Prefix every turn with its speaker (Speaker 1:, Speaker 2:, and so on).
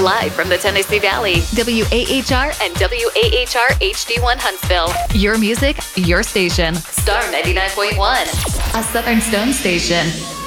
Speaker 1: Live from the Tennessee Valley, WAHR and WAHR HD1 Huntsville. Your music, your station. Star 99.1, a Southern Stone station.